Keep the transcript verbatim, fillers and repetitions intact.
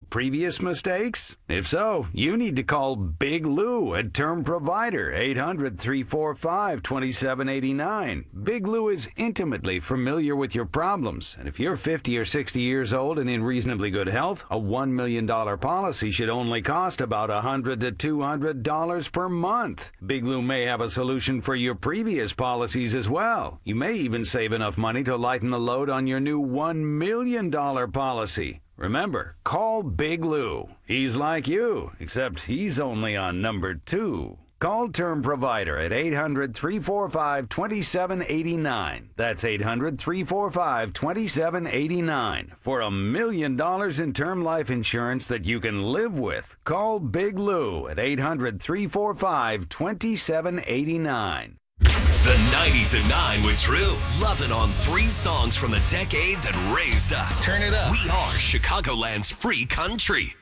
previous mistakes? If so, you need to call Big Lou at Term Provider, eight hundred, three four five, two seven eight nine. Big Lou is intimately familiar with your problems, and if you're fifty or sixty years old and in reasonably good health, a one million dollars policy should only cost about one hundred to two hundred dollars per month. Big Lou may have a solution for your previous policies as well. You may even save enough money to lighten the load on your new one million dollars policy. Remember, call Big Lou. He's like you, except he's only on number two. Call Term Provider at eight hundred, three four five, two seven eight nine. That's eight hundred, three four five, two seven eight nine. For a million dollars in term life insurance that you can live with. Call Big Lou at eight hundred, three four five, two seven eight nine. The nineties at nine with Drew. Loving on three songs from the decade that raised us. Turn it up. We are Chicagoland's free country.